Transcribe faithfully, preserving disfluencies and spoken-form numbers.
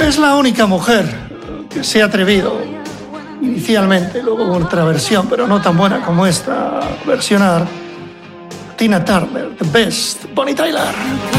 Es la única mujer que se ha atrevido inicialmente, luego hubo otra versión, pero no tan buena como esta, a versionar Tina Turner, The Best, Bonnie Tyler.